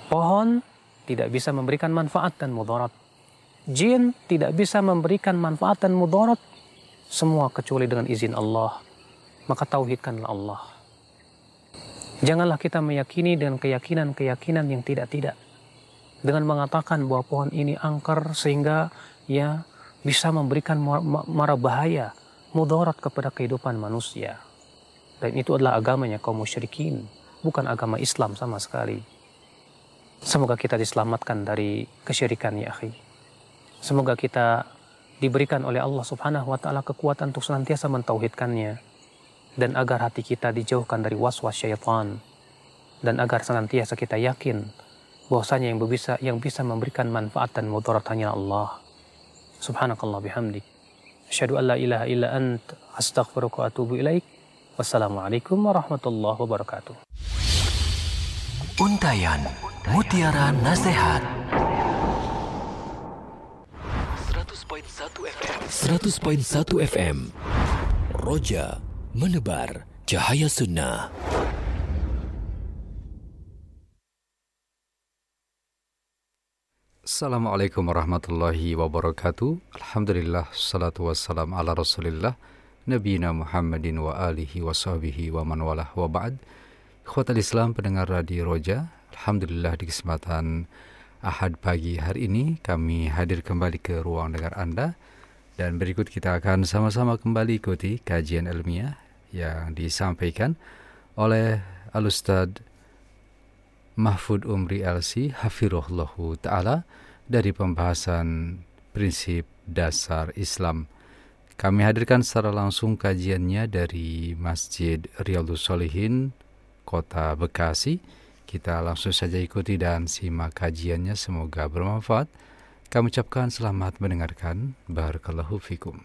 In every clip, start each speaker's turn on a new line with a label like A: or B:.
A: Pohon tidak bisa memberikan manfaat dan mudarat. Jin tidak bisa memberikan manfaat dan mudarat. Semua kecuali dengan izin Allah. Maka tauhidkanlah Allah. Janganlah kita meyakini dengan keyakinan-keyakinan yang tidak-tidak. Dengan mengatakan bahwa pohon ini angker sehingga ya bisa memberikan mara bahaya, mudarat kepada kehidupan manusia. Dan itu adalah agamanya kaum musyrikin, bukan agama Islam sama sekali. Semoga kita diselamatkan dari kesyirikan ya akhi. Semoga kita diberikan oleh Allah Subhanahu wa taala kekuatan untuk senantiasa mentauhidkannya, dan agar hati kita dijauhkan dari waswas syaitan, dan agar senantiasa kita yakin bahwasanya yang bisa memberikan manfaat dan mudarat hanya Allah. Subhanakallah bihamdik. Asyhadu an la ilaha illa ant, astaghfiruka wa atubu ilaik. Wassalamualaikum warahmatullahi wabarakatuh.
B: Untayan Mutiara Nasihat 100.1 FM Roja menebar cahaya sunnah.
C: Assalamualaikum warahmatullahi wabarakatuh. Alhamdulillah, salatu wassalam ala rasulillah Nabiyina Muhammadin wa alihi wa sahbihi wa man walah wa ba'd. Ikhwatal Islam pendengar Radio Roja, alhamdulillah di kesempatan Ahad pagi hari ini kami hadir kembali ke ruang dengar Anda, dan berikut kita akan sama-sama kembali ikuti kajian ilmiah yang disampaikan oleh Al-Ustadz Mahfud Umri LC Hafirullahu Ta'ala dari pembahasan prinsip dasar Islam. Kami hadirkan secara langsung kajiannya dari Masjid Riyadhus Shalihin, Kota Bekasi. Kita langsung saja ikuti dan simak kajiannya, semoga bermanfaat. Kami ucapkan selamat mendengarkan. Barakallahu fikum.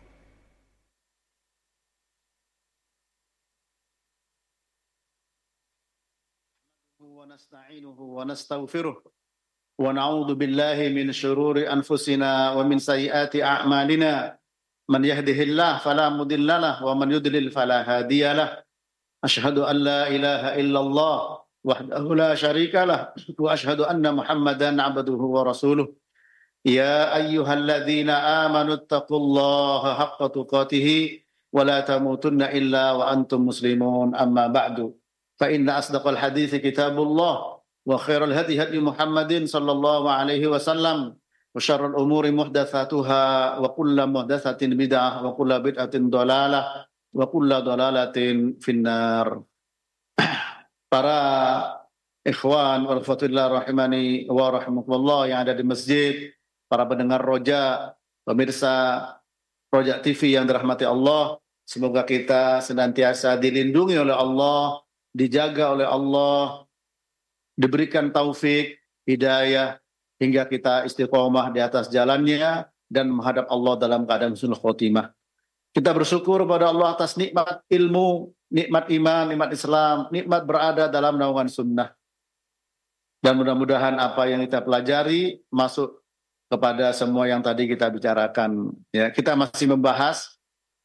D: Wa nasta'inuhu wa nastaghfiruh wa na'udzu billahi min syururi anfusina wa min sayyiati a'malina. Man yahdihillahu fala mudhillalah wa man yudlil fala hadiyalah. Asyhadu an la ilaha illallah wahdahu la syarikalah wa asyhadu anna Muhammadan 'abduhu wa rasuluh. Ya ayyuhalladzina amanu taqullaha haqqa tuqatih wa la tamutunna illa wa antum muslimun. Amma ba'du. Fa inna asdaqal hadithi kitabullah wa khairal hadi hadi Muhammadin sallallahu alaihi wasallam. Wa syarrul umuri muhdatsatuha wa kullu muhdatsatin bid'ah wa kullu bid'atin dhalalah wa kullu dhalalatin finnar. Para ikhwan wal fatillah rahimani wa rahimakumullah yang ada di masjid, para pendengar Roja, pemirsa Roja TV yang dirahmati Allah, semoga kita senantiasa dilindungi oleh Allah, dijaga oleh Allah, diberikan taufik, hidayah, hingga kita istiqomah di atas jalannya dan menghadap Allah dalam keadaan husnul khotimah. Kita bersyukur pada Allah atas nikmat ilmu, nikmat iman, nikmat Islam, nikmat berada dalam naungan sunnah. Dan mudah-mudahan apa yang kita pelajari masuk kepada semua yang tadi kita bicarakan. Ya, kita masih membahas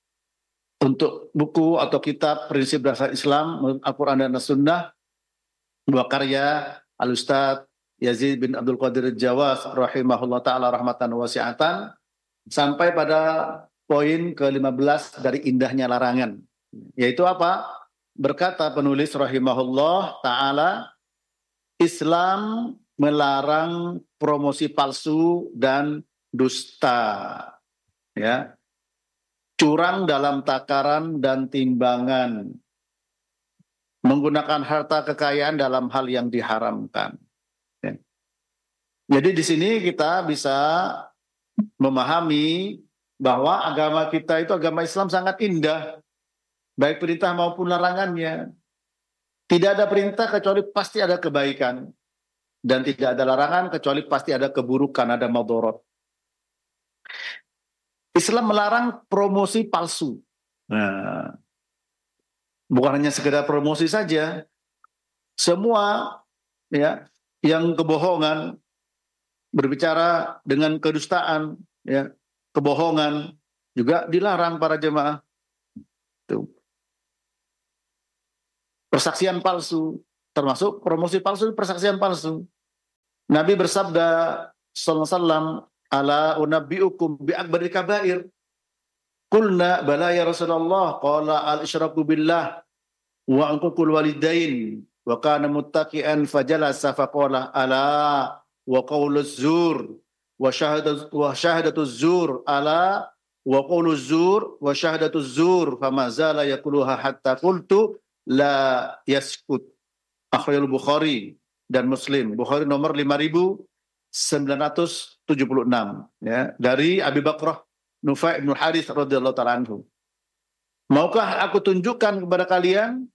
D: untuk buku atau kitab Prinsip Dasar Islam, Al-Quran dan As-Sunnah, dua karya Al-Ustadz Yazid bin Abdul Qadir Jawas rahimahullah ta'ala rahmatan wasi'atan, sampai pada poin ke-15 dari indahnya larangan. Yaitu apa? Berkata penulis rahimahullah ta'ala, Islam melarang promosi palsu dan dusta. Ya. Curang dalam takaran dan timbangan. Menggunakan harta kekayaan dalam hal yang diharamkan. Ya. Jadi di sini kita bisa memahami bahwa agama kita itu, agama Islam sangat indah, baik perintah maupun larangannya. Tidak ada perintah kecuali pasti ada kebaikan, dan tidak ada larangan kecuali pasti ada keburukan, ada madharat. Islam melarang promosi palsu. Nah, bukan hanya sekedar promosi saja, semua ya yang kebohongan, berbicara dengan kedustaan, ya, kebohongan juga dilarang para jemaah. Tuh. Persaksian palsu, termasuk promosi palsu, persaksian palsu. Nabi bersabda sallallahu alaihi wasallam, "Ala unabbiukum bi akbaril kabair?" Qulna bala ya Rasulullah, qala al-isyraku billah wa uququl walidain wa kana muttaqian fajalasa faqala ala wa qauluz zur wa syahadatuz zur ala wa qauluz zur wa syahadatuz zur fama zala yaquluha hatta qultu la yaskut. Akhrajul Bukhari dan Muslim. Bukhari nomor 5976 ya, dari Abi Bakrah Nufai bin Harits radhiyallahu ta'ala anhu. Maukah aku tunjukkan kepada kalian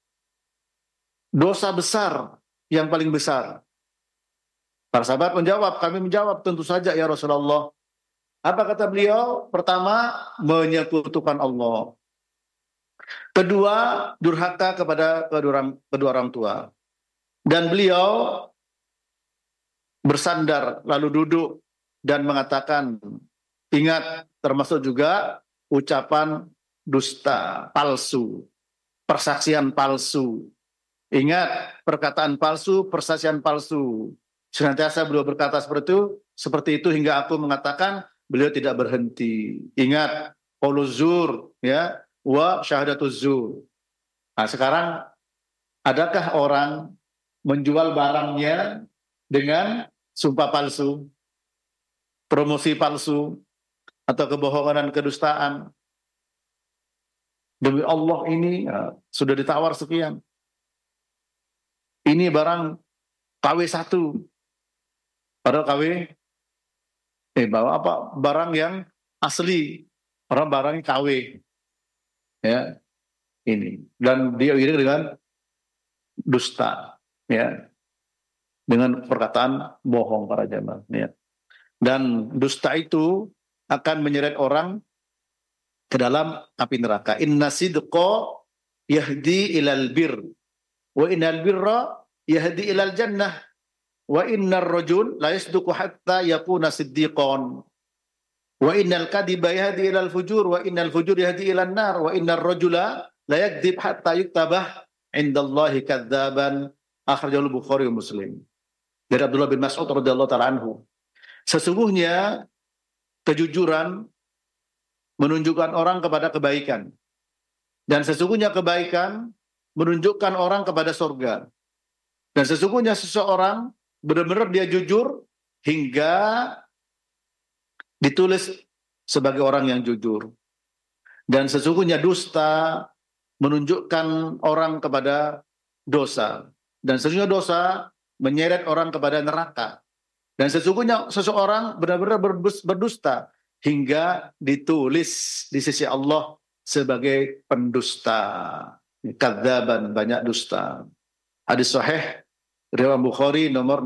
D: dosa besar yang paling besar? Para sahabat menjawab, kami menjawab, tentu saja ya Rasulullah. Apa kata beliau? Pertama, menyekutukan Allah. Kedua, durhaka kepada kedua orang tua. Dan beliau bersandar lalu duduk dan mengatakan, ingat, termasuk juga ucapan dusta, palsu, persaksian palsu. Ingat, perkataan palsu, persaksian palsu. Senantiasa beliau berkata seperti itu hingga aku mengatakan beliau tidak berhenti. Ingat, qauluz zur ya, wa syahadatuz zur. Nah, sekarang adakah orang menjual barangnya dengan sumpah palsu, promosi palsu, atau kebohongan dan kedustaan? Demi Allah ini ya, sudah ditawar sekian. Ini barang KW1. Padahal bawa apa? Barang yang asli. Barang KW. Ya. Ini. Dan dia iri dengan dusta, ya. Dengan perkataan bohong para jamaah, ya. Dan dusta itu akan menyeret orang ke dalam api neraka. Inna sidqa yahdi ilal bir wa innal birra yahdi ilal jannah wa innar rajul la yasduqu hatta yakuna siddiqan wa innal kadiba yahdi ilal fujur wa innal fujur yahdi ilal nar wa innar rajula la yakdzib hatta yuktabah indallahi kadzaban. Akhrajul Bukhari wa Muslim. Dari Abdullah bin Mas'ud radhiyallahu ta'ala anhu. Sesungguhnya kejujuran menunjukkan orang kepada kebaikan. Dan sesungguhnya kebaikan menunjukkan orang kepada surga. Dan sesungguhnya seseorang benar-benar dia jujur hingga ditulis sebagai orang yang jujur. Dan sesungguhnya dusta menunjukkan orang kepada dosa. Dan sesungguhnya dosa menyeret orang kepada neraka. Dan sesungguhnya seseorang benar-benar berdusta hingga ditulis di sisi Allah sebagai pendusta. Kadzaban, banyak dusta. Hadis sahih riwayat Bukhari nomor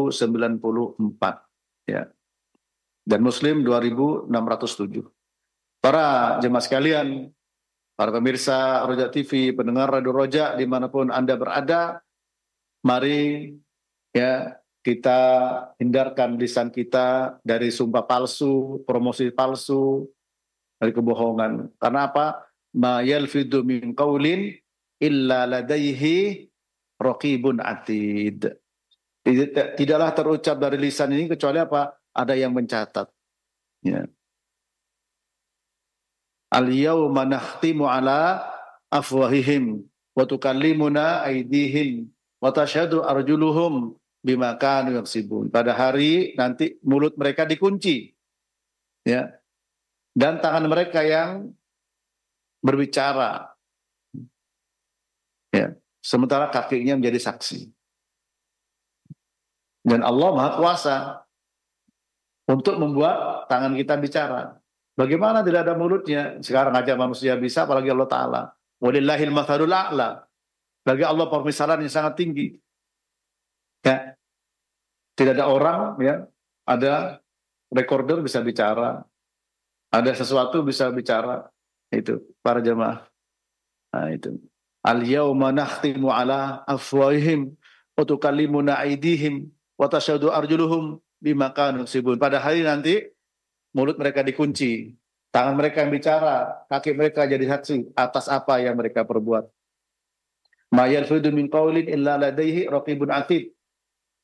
D: 6094 ya. Dan Muslim 2607. Para jemaah sekalian, para pemirsa Roja TV, pendengar Radio Roja dimanapun Anda berada, mari ya kita hindarkan lisan kita dari sumpah palsu, promosi palsu, dari kebohongan. Karena apa? Ma yalfidu min qaulin illa ladaihi raqibun atid. Tidaklah terucap dari lisan ini kecuali apa? Ada yang mencatat. Ya. Al-yawma nakhtimu ala afwahihim wa tukallimuna aydihim wa tashhadu arjuluhum bima kanu yaksibun. Pada hari nanti mulut mereka dikunci. Ya. Dan tangan mereka yang berbicara. Ya. Sementara kakinya menjadi saksi. Dan Allah Maha Kuasa untuk membuat tangan kita bicara. Bagaimana tidak ada mulutnya? Sekarang aja manusia bisa, apalagi Allah Ta'ala. Walillahil mathalul a'la. Bagi Allah permisalan yang sangat tinggi. Ya. Tidak ada orang, ya, ada recorder bisa bicara, ada sesuatu bisa bicara. Itu para jemaah. Nah, itu. Al-yawma nakhtimu ala afwahihim wa tukallimuna aydihim wa tashhadu arjuluhum bima kanu yaksibun. Pada hari nanti mulut mereka dikunci, tangan mereka yang bicara, kaki mereka jadi saksi atas apa yang mereka perbuat. Ma yalfidu min qaulin illa ladaihi raqibun atid.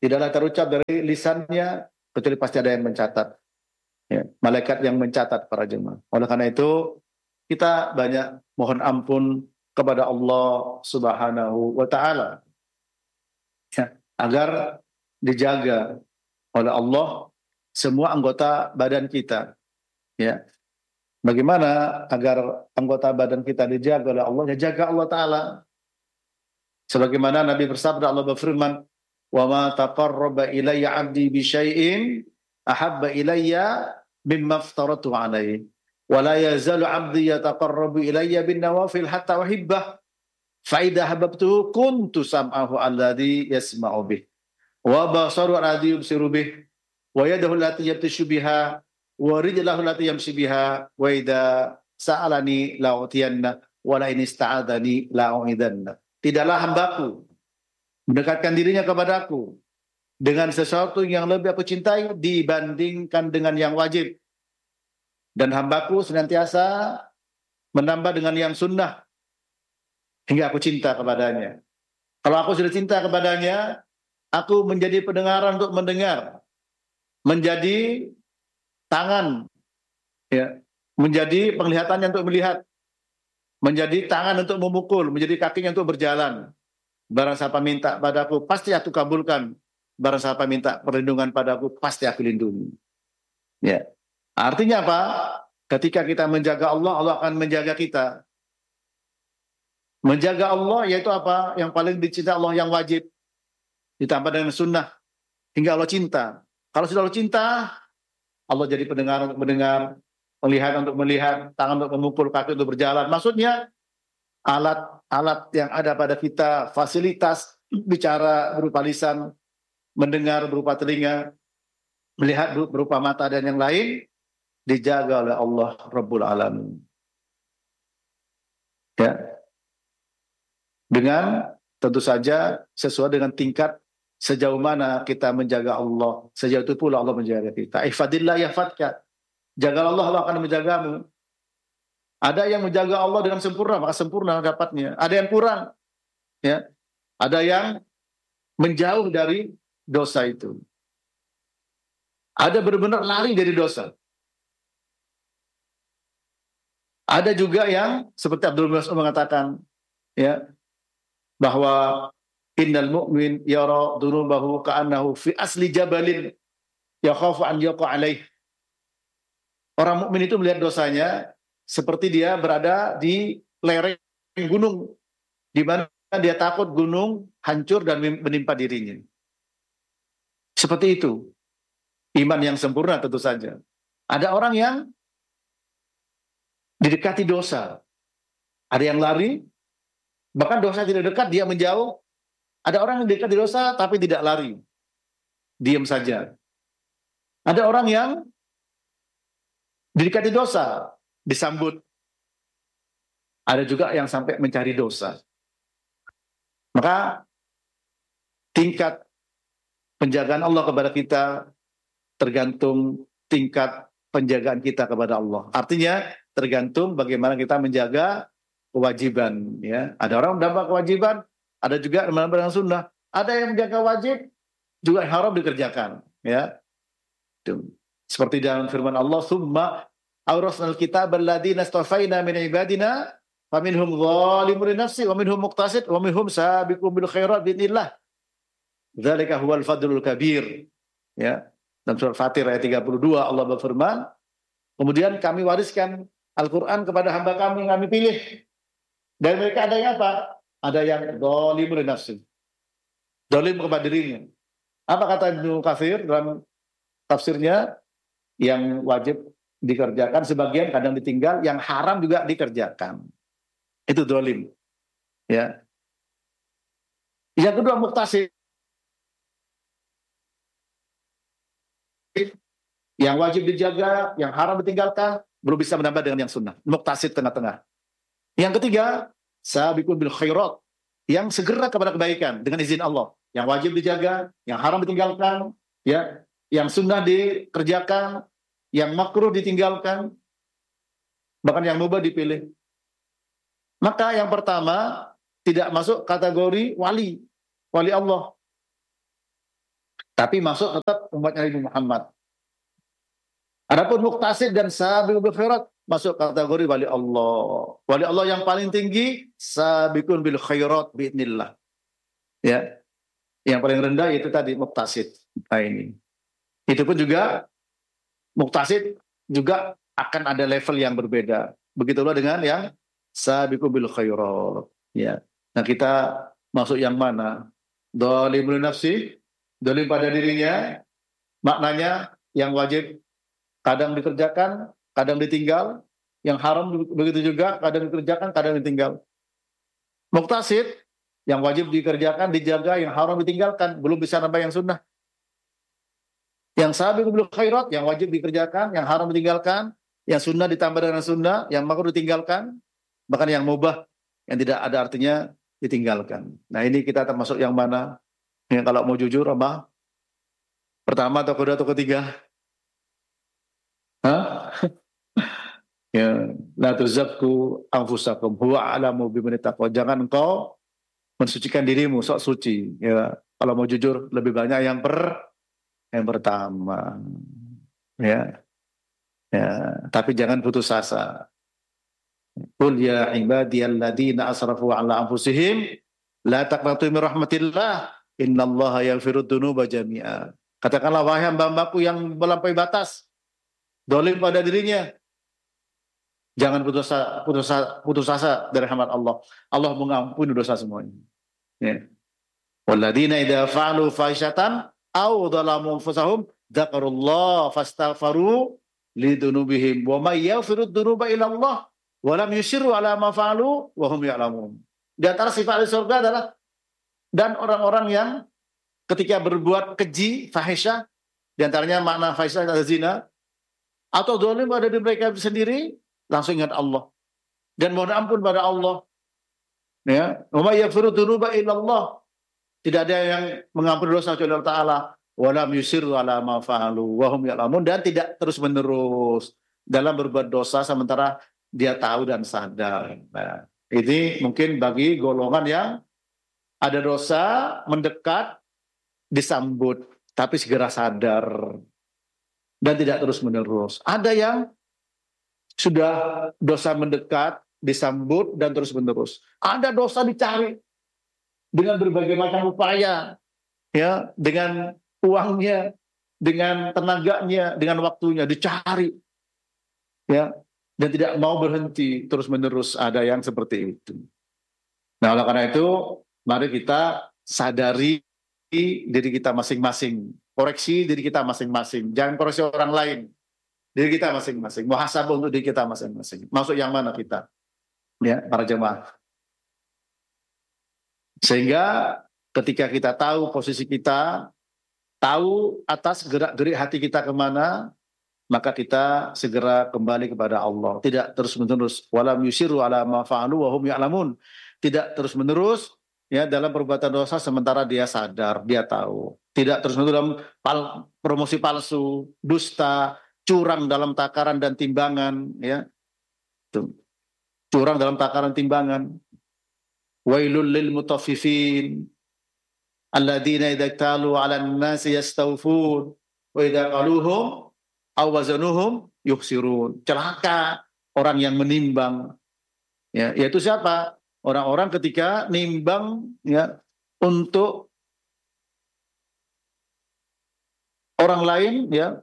D: Tidaklah terucap dari lisannya kecuali pasti ada yang mencatat. Ya, malaikat yang mencatat para jemaah. Oleh karena itu kita banyak mohon ampun kepada Allah Subhanahu wa taala, ya, agar dijaga oleh Allah semua anggota badan kita. Ya. Bagaimana agar anggota badan kita dijaga oleh Allah? Ya, jaga Allah taala. Sebagaimana Nabi bersabda, Allah berfirman, "Wa ma taqarraba ilayya 'abdi bi syai'in ahabba ilayya mimma aftaratu 'alaihi. Wa la yazalu 'abdi yataqarrabu ilayya bin nawafil hatta uhibbah. Fa idza habbtuhu kuntu sam'ahu alladhi yasma'u bih, wa basaru alladhi yubsiru bih, wa yadahu allati yabtashu biha, wa rijlahu allati yamshi biha, wa idza sa'alani la'utiyanna, wa la in ista'adani la'u'idanna." Tidaklah hambaku mendekatkan dirinya kepadaku dengan sesuatu yang lebih aku cintai dibandingkan dengan yang wajib. Dan hambaku senantiasa menambah dengan yang sunnah hingga aku cinta kepadanya. Kalau aku sudah cinta kepadanya, aku menjadi pendengaran untuk mendengar, menjadi tangan, ya, menjadi penglihatannya untuk melihat, menjadi tangan untuk memukul, menjadi kakinya untuk berjalan. Barang siapa minta padaku, pasti aku kabulkan. Barang siapa minta perlindungan padaku, pasti aku lindungi. Ya. Artinya apa? Ketika kita menjaga Allah, Allah akan menjaga kita. Menjaga Allah yaitu apa? Yang paling dicinta Allah yang wajib. Ditambah dengan sunnah. Hingga Allah cinta. Kalau sudah Allah cinta, Allah jadi pendengar untuk mendengar, melihat untuk melihat, tangan untuk memukul, kaki untuk berjalan. Maksudnya alat-alat yang ada pada kita, fasilitas bicara berupa lisan, mendengar berupa telinga, melihat berupa mata dan yang lain, dijaga oleh Allah Rabbul Alamin. Ya. Dengan tentu saja sesuai dengan tingkat sejauh mana kita menjaga Allah, sejauh itu pula Allah menjaga kita. Ihfadillah yahfadka. Jaga Allah, Allah akan menjagamu. Ada yang menjaga Allah dengan sempurna, maka sempurna dapatnya. Ada yang kurang, ya. Ada yang menjauh dari dosa itu. Ada benar-benar lari dari dosa. Ada juga yang seperti Abdul Mas'ud mengatakan, ya, bahwa innal mu'min yara dunubahu ka'annahu fi asli jabalin yakhafu an yaqa alaih. Orang mukmin itu melihat dosanya seperti dia berada di lereng gunung, di mana dia takut gunung hancur dan menimpa dirinya. Seperti itu. Iman yang sempurna tentu saja. Ada orang yang didekati dosa. Ada yang lari, bahkan dosa tidak dekat, dia menjauh. Ada orang yang didekati dosa tapi tidak lari. Diam saja. Ada orang yang didekati dosa, disambut. Ada juga yang sampai mencari dosa. Maka tingkat penjagaan Allah kepada kita tergantung tingkat penjagaan kita kepada Allah. Artinya tergantung bagaimana kita menjaga kewajiban. Ya. Ada orang menambah kewajiban, ada juga menambah dengan sunnah. Ada yang menjaga wajib, juga yang haram dikerjakan. Ya. Seperti dalam firman Allah, "Tsumma awrasnal kitaba alladziina istafaina min ibadina faminhum dzalimun li nafsihi wa minhum muqtasid wa minhum sabiqun bil khairat biidznillah. Dzalika huwal fadlul kabir." Ya. Dalam surat Fatir ayat 32 Allah berfirman, kemudian kami wariskan Al-Qur'an kepada hamba kami yang kami pilih. Dan mereka ada yang apa? Ada yang dzalimun li nafsihi. Zalim kepada dirinya. Apa kata Ibnu Katsir dalam tafsirnya? Yang wajib dikerjakan, sebagian kadang ditinggal, yang haram juga dikerjakan. Itu zalim. Ya. Yang kedua muqtasid. Yang wajib dijaga, yang haram ditinggalkan, belum bisa menambah dengan yang sunnah. Muqtasid tengah-tengah. Yang ketiga, sabiqun bil khairat, yang segera kepada kebaikan dengan izin Allah. Yang wajib dijaga, yang haram ditinggalkan, ya, yang sunnah dikerjakan, yang makruh ditinggalkan, bahkan yang mubah dipilih. Maka yang pertama tidak masuk kategori wali Allah. Tapi masuk tetap umatnya Nabi Muhammad. Adapun muktasid dan sabiqun bil khairat masuk kategori wali Allah. Wali Allah yang paling tinggi sabiqun bil khairat biidznillah. Ya. Yang paling rendah itu tadi muktasid. Nah ini. Itu pun juga muktasid juga akan ada level yang berbeda. Begitulah dengan yang sabiqun bil khairat. Ya. Nah, kita masuk yang mana? Dhalimul nafsi, dhalim pada dirinya, maknanya yang wajib kadang dikerjakan, kadang ditinggal, yang haram begitu juga, kadang dikerjakan, kadang ditinggal. Muktasid, yang wajib dikerjakan, dijaga, yang haram ditinggalkan, belum bisa nambah yang sunnah. Yang sabiqul bil khairat, yang wajib dikerjakan, yang haram ditinggalkan, yang sunnah ditambah dengan sunnah, yang makruh ditinggalkan, bahkan yang mubah, yang tidak ada artinya ditinggalkan. Nah ini kita termasuk yang mana? Yang kalau mau jujur apa? Pertama atau kedua atau ketiga? Hah? Ya, la tuzakku anfusakum huwa a'lamu biman taqwa. Jangan engkau mensucikan dirimu, sok suci. Ya, kalau mau jujur lebih banyak yang pertama. Ya. Ya, tapi jangan putus asa. Qul ya ibadiyalladzina asrafu ala anfusihim la taqnatu min rahmatillah innallaha yaghfirud dzunuba jami'a. Katakanlah wahai hamba-hambaku yang melampaui batas, dolim pada dirinya, jangan putus asa dari rahmat Allah. Allah mengampuni dosa semuanya. Ya. Walladzina idza fa'alu fahishatan aw dzalamu anfusahum dzakarullaha fastaghfaru lidunubihim wa may yaghfirud dzunuba illa Allah wa lam yusirru ala ma fa'alu wa hum ya'lamun. Di antara sifat surga adalah dan orang-orang yang ketika berbuat keji, fahisyah, di antaranya makna fahisyah adalah zina, atau zalim pada diri mereka sendiri, langsung ingat Allah dan mohon ampun pada Allah. Ya, wa may yaghfiru dzunuba illa Allah. Tidak ada yang mengampuni dosa kecuali Allah Taala. Wa lam yusirru ala ma fa'alu wa hum ya'lamun, dan tidak terus-menerus dalam berbuat dosa sementara dia tahu dan sadar. Nah, ini mungkin bagi golongan yang ada dosa mendekat disambut tapi segera sadar dan tidak terus-menerus. Ada yang sudah dosa mendekat disambut dan terus-menerus. Ada dosa dicari dengan berbagai macam upaya, ya, dengan uangnya, dengan tenaganya, dengan waktunya dicari, ya, dan tidak mau berhenti terus-menerus. Ada yang seperti itu. Nah, oleh karena itu, mari kita sadari diri kita masing-masing, koreksi diri kita masing-masing, jangan koreksi orang lain, diri kita masing-masing, muhasabah untuk diri kita masing-masing. Masuk yang mana kita, ya, para jemaah. Sehingga ketika kita tahu posisi kita, tahu atas gerak-gerik hati kita kemana, maka kita segera kembali kepada Allah. Tidak terus-menerus. Walam yusiru ala ma fa'alu wa hum ya'lamun. Tidak terus-menerus, ya, dalam perbuatan dosa sementara dia sadar, dia tahu. Tidak terus-menerus dalam promosi palsu, dusta, curang dalam takaran dan timbangan, ya. Tuh. Curang dalam takaran timbangan. Wailul lil mutaffifin alladzina idza talu 'alan nasi yastawfun wa idza qaluhum aw wazanuhum yukhsirun. Celaka orang yang menimbang, ya, yaitu siapa? Orang-orang ketika nimbang, ya, untuk orang lain, ya,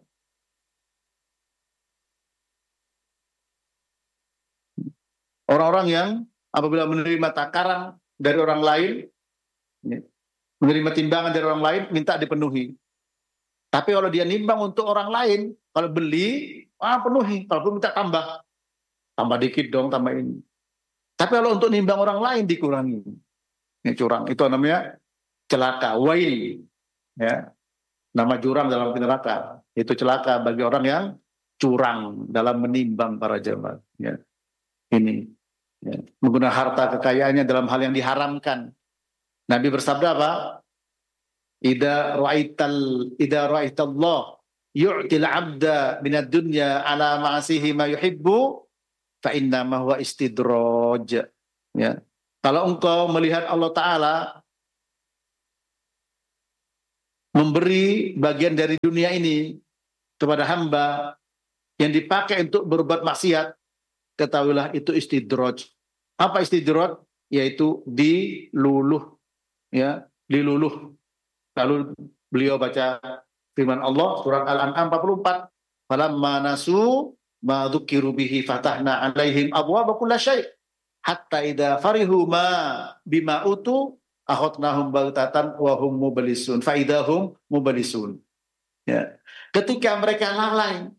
D: orang-orang yang apabila menerima takaran dari orang lain, ya, menerima timbangan dari orang lain, minta dipenuhi. Tapi kalau dia nimbang untuk orang lain, kalau beli, penuhi. Kalau minta tambah dikit dong, tambah ini. Tapi kalau untuk nimbang orang lain dikurangi. Ini curang. Itu namanya celaka, wail. Ya. Nama jurang dalam neraka. Itu celaka bagi orang yang curang dalam menimbang para jemaat. Ya. Ini. Ya. Menggunakan harta kekayaannya dalam hal yang diharamkan. Nabi bersabda apa? Idza ra'aitallah yu'til 'abda minad dunya ala ma'asihi ma yuhibbu fa inna ma huwa istidraj. Ya. Kalau engkau melihat Allah Ta'ala memberi bagian dari dunia ini kepada hamba yang dipakai untuk berbuat maksiat, ketahuilah itu istidraj. Apa istidraj? Yaitu diluluh, ya, diluluh. Lalu beliau baca firman Allah surat Al-An'am 44, falamma nasu ma dzukiru bihi fatahna 'alaihim abwaaba kulli syai' hatta idza farihu ma bima utu akhadnahum baghtatan wa hum mublisun fa idahum mublisun. Ya. Ketika mereka lalai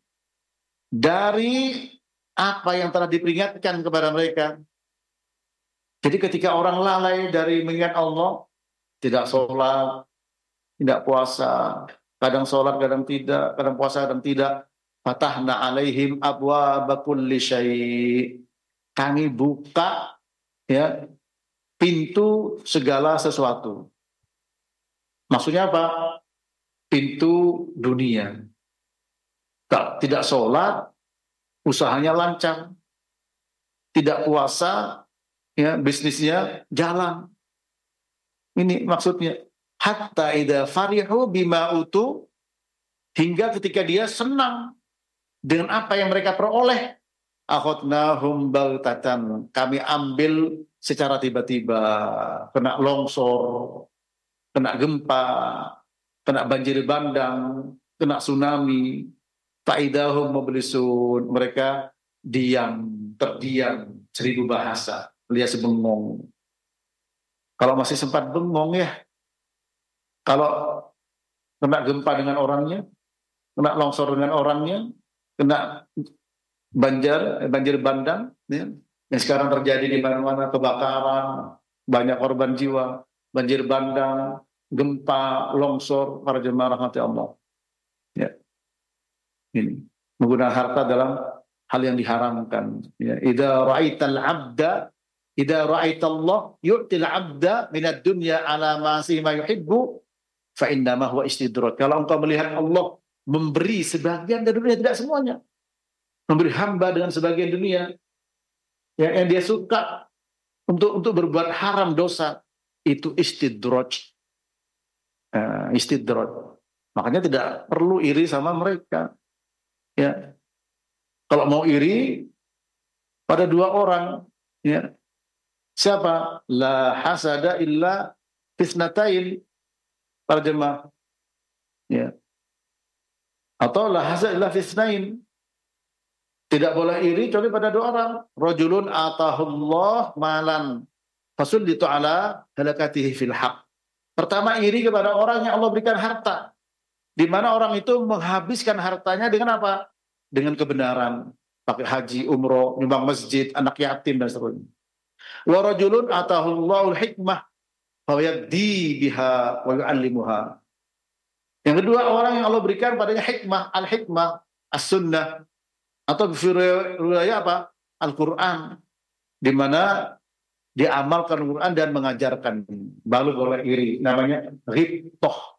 D: dari apa yang telah diperingatkan kepada mereka. Jadi ketika orang lalai dari mengingat Allah, tidak sholat, tidak puasa, kadang sholat, kadang tidak, kadang puasa, kadang tidak. Fatahna alaihim abwaaba kulli syai'. Kami buka, ya, pintu segala sesuatu. Maksudnya apa? Pintu dunia. Tidak sholat, usahanya lancar. Tidak puasa, ya, bisnisnya jalan. Ini maksudnya. Hatta idza farihu bima utu, hingga ketika dia senang dengan apa yang mereka peroleh, akhadnahum baghtatan, kami ambil secara tiba-tiba, kena longsor, kena gempa, kena banjir bandang, kena tsunami, faidahum mublisun, mereka diam, terdiam, 1000 bahasa, alias bengong. Kalau masih sempat bengong, ya, kalau kena gempa dengan orangnya, kena longsor dengan orangnya, kena banjir bandang, ya, yang sekarang terjadi di mana-mana, kebakaran, banyak korban jiwa, banjir bandang, gempa, longsor, para jemaah rahmati Allah. Ya. Ini menggunakan harta dalam hal yang diharamkan. Ya. Idza ra'aitallah yu'til 'abda minad dunya ala ma yuhibbu fa innama huwa istidraj. Kalau engkau melihat Allah memberi sebagian dari dunia, tidak semuanya, memberi hamba dengan sebagian dunia yang dia suka untuk berbuat haram, dosa, itu istidraj. Istidraj. Makanya tidak perlu iri sama mereka. Ya. Kalau mau iri pada dua orang, ya. Siapa? La hasada illa fisnatain, para jemaah. Ya. Atau la hasada illa fisnain. Tidak boleh iri kecuali pada dua orang. Rajulun atahullah malan fasullitu ala halakatihi fil haq. Pertama, iri kepada orang yang Allah berikan harta, di mana orang itu menghabiskan hartanya dengan apa? Dengan kebenaran, pakai haji, umroh, nyumbang masjid, anak yatim, dan seterusnya. Wa rajulun atahullahul hikmah fa yaqdi biha wa yu'allimuha. Yang kedua, orang yang Allah berikan padanya hikmah, al-hikmah, as-sunnah, atau riwayat apa? Al-Quran, di mana dia amalkan Al-Quran dan mengajarkan. Baru boleh iri, namanya ghibtoh,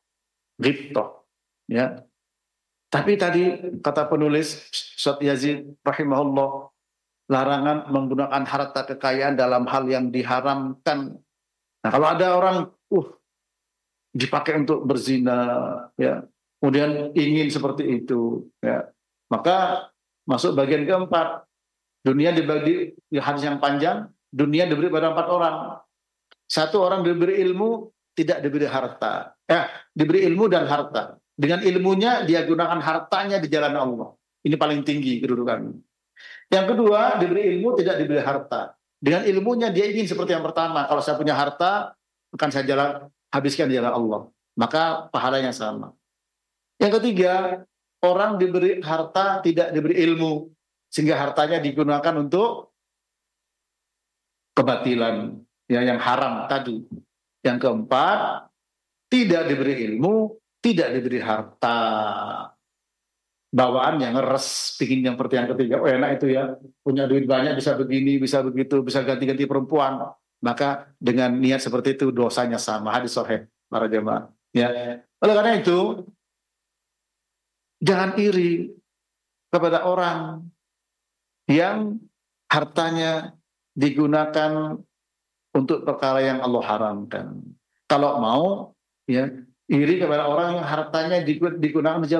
D: ya. Tapi tadi kata penulis Ustaz Yazid rahimahullah, larangan menggunakan harta kekayaan dalam hal yang diharamkan. Nah, kalau ada orang dipakai untuk berzina, ya, kemudian ingin seperti itu, ya, maka masuk bagian keempat. Dunia dibagi di hadis yang panjang, dunia diberi pada 4 orang. 1 orang diberi ilmu, tidak diberi harta. Diberi ilmu dan harta. Dengan ilmunya dia gunakan hartanya di jalan Allah. Ini paling tinggi kedudukan. Yang kedua, diberi ilmu, tidak diberi harta. Dengan ilmunya dia ingin seperti yang pertama. Kalau saya punya harta, akan saya habiskan di jalan Allah. Maka pahalanya sama. Yang ketiga, orang diberi harta, tidak diberi ilmu, sehingga hartanya digunakan untuk kebatilan, ya, yang haram tadi. Yang keempat, tidak diberi ilmu, tidak diberi harta, bawaannya ngeres, bikin yang seperti yang ketiga. Oh, enak itu ya, punya duit banyak, bisa begini, bisa begitu, bisa ganti-ganti perempuan. Maka dengan niat seperti itu dosanya sama. Hadis sahih para jemaah. Ya. Oleh karena itu, jangan iri kepada orang yang hartanya digunakan untuk perkara yang Allah haramkan. Kalau mau, ya, iri kepada orang yang hartanya digunakan di jalan